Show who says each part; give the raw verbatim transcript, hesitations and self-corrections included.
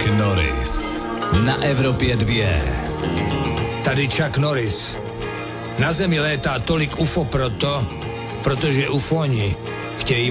Speaker 1: Norris na Evropě dvě.
Speaker 2: Tady Chuck Norris. Na Zemi létá tolik U F O proto, protože ufoni chtějí